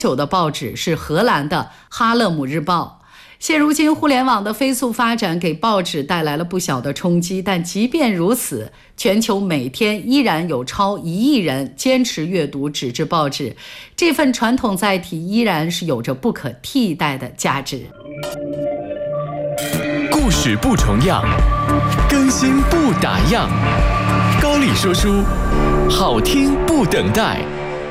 久的报纸是荷兰的《哈勒姆日报》。现如今互联网的飞速发展给报纸带来了不小的冲击，但即便如此，全球每天依然有超1亿人坚持阅读纸质报纸，这份传统载体依然是有着不可替代的价值。 故事不重样，更新不打烊，高丽说书，好听不等待。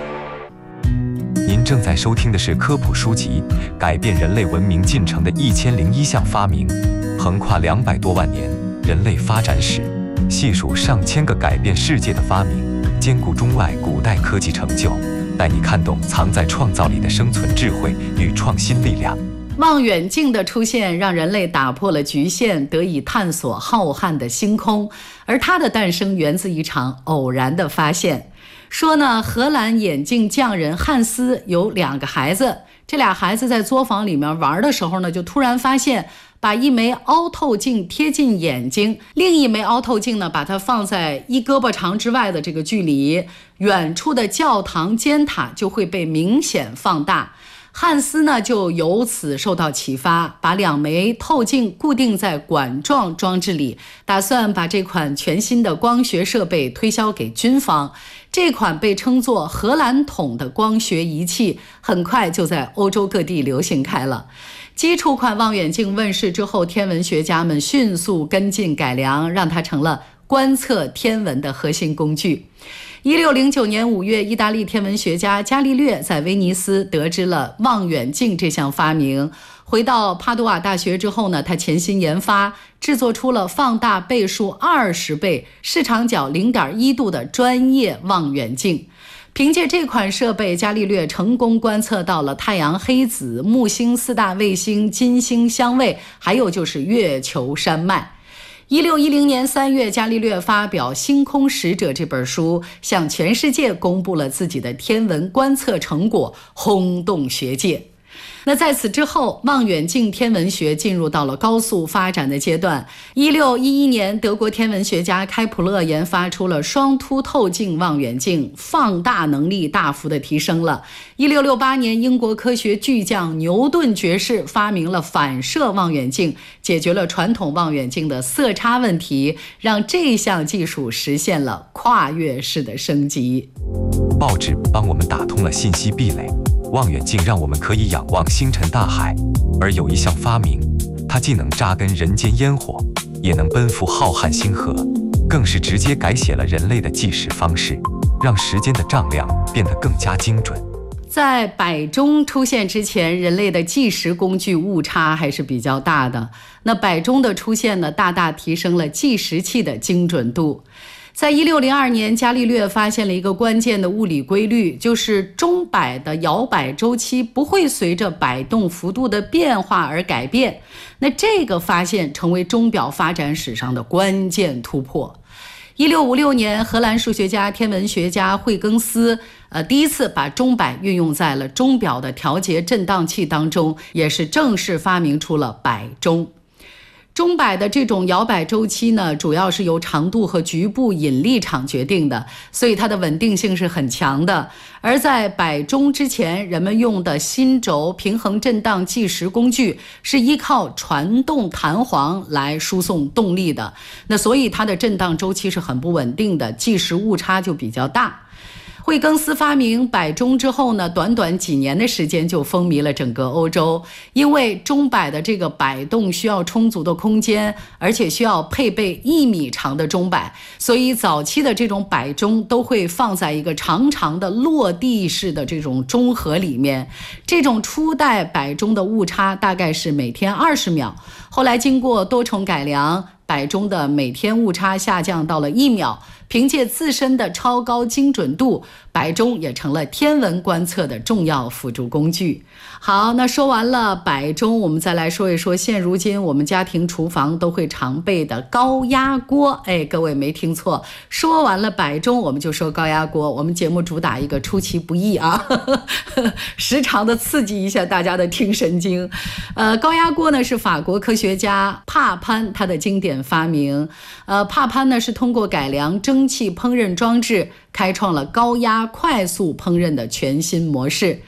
您正在收听的是科普书籍《改变人类文明进程的1001项发明》，横跨200多万年人类发展史，细数上千个改变世界的发明，兼顾中外古代科技成就，带你看懂藏在创造里的生存智慧与创新力量。 望远镜的出现让人类打破了局限，得以探索浩瀚的星空，而它的诞生源自一场偶然的发现。说呢，荷兰眼镜匠人汉斯有2个孩子，这俩孩子在作坊里面玩的时候呢，就突然发现把一枚凹透镜贴近眼睛，另一枚凹透镜呢把它放在1胳膊长之外的这个距离，远处的教堂尖塔就会被明显放大。汉斯呢就由此受到启发，把2枚透镜固定在管状装置里，打算把这款全新的光学设备推销给军方。这款被称作荷兰筒的光学仪器很快就在欧洲各地流行开了。基础款望远镜问世之后，天文学家们迅速跟进改良，让它成了观测天文的核心工具。1609年5月，意大利天文学家伽利略在威尼斯得知了望远镜这项发明。回到帕多瓦大学之后呢，他潜心研发，制作出了放大倍数20倍、视场角0.1度的专业望远镜。凭借这款设备，伽利略成功观测到了太阳黑子、木星4大卫星、金星相位，还有就是月球山脉。1610年3月，伽利略发表《星空使者》这本书，向全世界公布了自己的天文观测成果，轰动学界。那在此之后，望远镜天文学进入到了高速发展的阶段。1611年，德国天文学家开普勒研发出了双凸透镜望远镜，放大能力大幅的提升了。1668年，英国科学巨匠牛顿爵士发明了反射望远镜，解决了传统望远镜的色差问题，让这项技术实现了跨越式的升级。 报纸帮我们打通了信息壁垒，望远镜让我们可以仰望星辰大海，而有一项发明，它既能扎根人间烟火，也能奔赴浩瀚星河，更是直接改写了人类的计时方式，让时间的丈量变得更加精准。 在摆钟出现之前，人类的计时工具误差还是比较大的。那摆钟的出现呢，大大提升了计时器的精准度。在1602年，伽利略发现了一个关键的物理规律，就是钟摆的摇摆周期不会随着摆动幅度的变化而改变。那这个发现成为钟表发展史上的关键突破。1656年，荷兰数学家、天文学家惠更斯第一次把钟摆运用在了钟表的调节振荡器当中，也是正式发明出了摆钟。钟摆的这种摇摆周期呢，主要是由长度和局部引力场决定的，所以它的稳定性是很强的。而在摆钟之前，人们用的心轴平衡振荡计时工具是依靠传动弹簧来输送动力的，那所以它的振荡周期是很不稳定的，计时误差就比较大。惠更斯发明摆钟之后呢，短短几年的时间就风靡了整个欧洲。因为钟摆的这个摆动需要充足的空间，而且需要配备1米长的钟摆，所以早期的这种摆钟都会放在一个长长的落地式的这种钟盒里面。这种初代摆钟的误差大概是每天20秒，后来经过多重改良，摆钟的每天误差下降到了1秒。凭借自身的超高精准度，摆钟也成了天文观测的重要辅助工具。好，那说完了摆钟，我们再来说一说现如今我们家庭厨房都会常备的高压锅。各位没听错，说完了摆钟，我们就说高压锅。我们节目主打一个出其不意啊，时常的刺激一下大家的听神经。高压锅呢是法国科学家帕潘他的经典发明。帕潘呢是通过改良蒸汽蒸汽烹饪装置开创了高压快速烹饪的全新模式。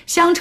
相传